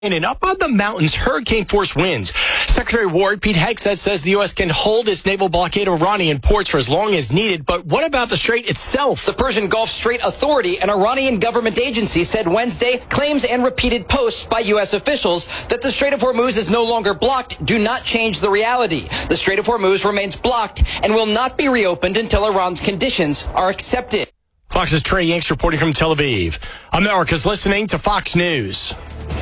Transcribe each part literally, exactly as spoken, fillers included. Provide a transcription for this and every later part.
In and up on the mountains, hurricane-force winds. Secretary Ward, Pete Hegseth, says the U S can hold its naval blockade of Iranian ports for as long as needed. But what about the strait itself? The Persian Gulf Strait Authority, an Iranian government agency, said Wednesday claims and repeated posts by U S officials that the Strait of Hormuz is no longer blocked do not change the reality. The Strait of Hormuz remains blocked and will not be reopened until Iran's conditions are accepted. Fox's Trey Yanks reporting from Tel Aviv. America's listening to Fox News.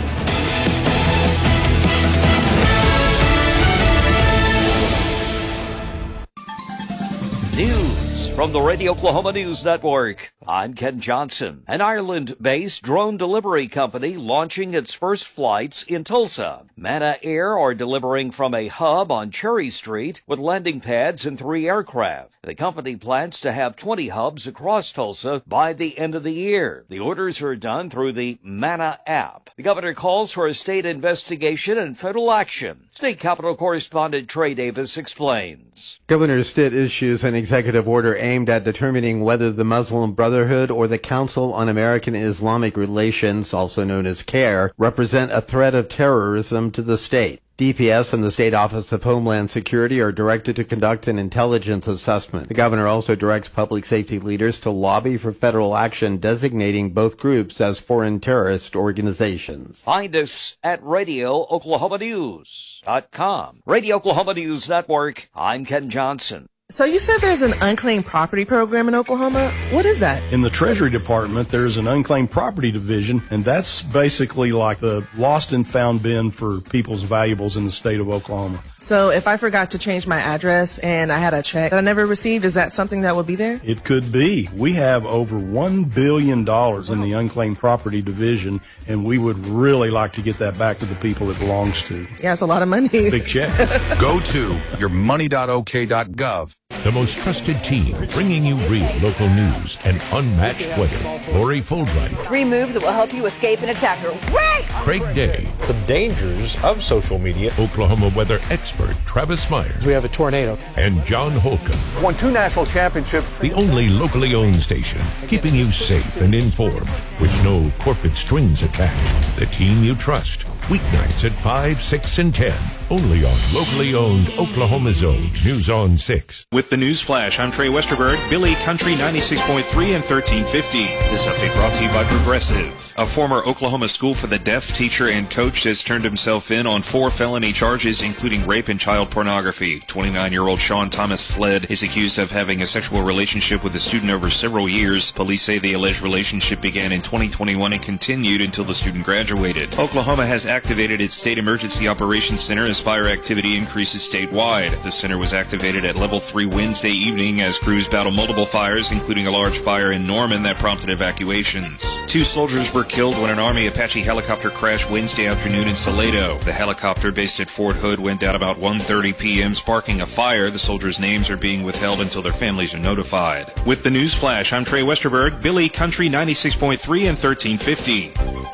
News from the Radio Oklahoma News Network. I'm Ken Johnson. An Ireland-based drone delivery company launching its first flights in Tulsa. Mana Air are delivering from a hub on Cherry Street with landing pads and three aircraft. The company plans to have twenty hubs across Tulsa by the end of the year. The orders are done through the Mana app. The governor calls for a state investigation and federal action. State Capitol correspondent Trey Davis explains. Governor Stitt issues an executive order aimed at determining whether the Muslim Brotherhood or the Council on American Islamic Relations, also known as CARE, represent a threat of terrorism to the state. D P S and the State Office of Homeland Security are directed to conduct an intelligence assessment. The governor also directs public safety leaders to lobby for federal action designating both groups as foreign terrorist organizations. Find us at radio oklahoma news dot com. Radio Oklahoma News Network. I'm Ken Johnson. So you said there's an unclaimed property program in Oklahoma. What is that? In the Treasury Department, there's an unclaimed property division, and that's basically like the lost and found bin for people's valuables in the state of Oklahoma. So if I forgot to change my address and I had a check that I never received, is that something that would be there? It could be. We have over one billion dollars in the unclaimed property division, and we would really like to get that back to the people it belongs to. Yeah, it's a lot of money. Big check. Go to your money dot o k dot gov. The most trusted team, bringing you real local news and unmatched weather. Lori Fulbright. Three moves that will help you escape an attacker. Right! Craig Day. The dangers of social media. Oklahoma weather expert Travis Myers. We have a tornado. And John Holcomb. Won two national championships. The only locally owned station, keeping you safe and informed, with no corporate strings attached. The team you trust. Weeknights at five, six, and ten. Only on locally owned Oklahoma's own News on six. With the News Flash, I'm Trey Westerberg, Billy Country ninety-six point three and thirteen fifty. This update brought to you by Progressive. A former Oklahoma School for the Deaf teacher and coach has turned himself in on four felony charges, including rape and child pornography. twenty-nine-year-old Sean Thomas Sled is accused of having a sexual relationship with a student over several years. Police say the alleged relationship began in twenty twenty-one and continued until the student graduated. Oklahoma has activated its State Emergency Operations Center as fire activity increases statewide. The center was activated at level three Wednesday evening as crews battle multiple fires, including a large fire in Norman that prompted evacuations. Two soldiers were killed when an Army Apache helicopter crashed Wednesday afternoon in Salado. The helicopter based at Fort Hood went down about one thirty p.m., sparking a fire. The soldiers' names are being withheld until their families are notified. With the News Flash, I'm Trey Westerberg, Billy Country ninety-six point three and thirteen fifty.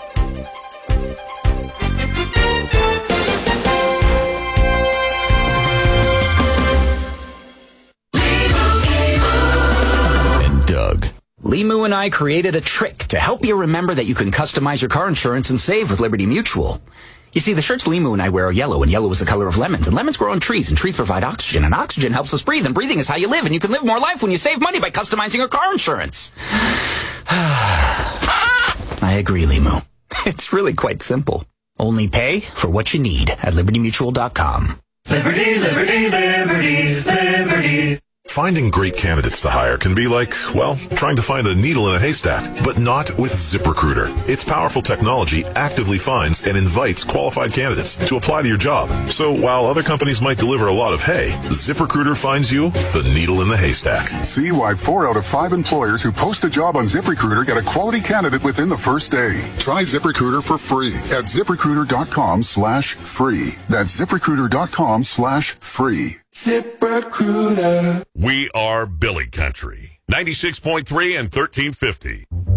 Doug. Limu and I created a trick to help you remember that you can customize your car insurance and save with Liberty Mutual. You see, the shirts Limu and I wear are yellow, and yellow is the color of lemons, and lemons grow on trees, and trees provide oxygen, and oxygen helps us breathe, and breathing is how you live, and you can live more life when you save money by customizing your car insurance. I agree, Limu. It's really quite simple. Only pay for what you need at liberty mutual dot com. Liberty, liberty, liberty, liberty. Finding great candidates to hire can be like, well, trying to find a needle in a haystack, but not with ZipRecruiter. Its powerful technology actively finds and invites qualified candidates to apply to your job. So while other companies might deliver a lot of hay, ZipRecruiter finds you the needle in the haystack. See why four out of five employers who post a job on ZipRecruiter get a quality candidate within the first day. Try ZipRecruiter for free at ZipRecruiter.com slash free. That's ZipRecruiter.com slash free. ZipRecruiter. We are Billy Country. ninety-six point three and thirteen fifty.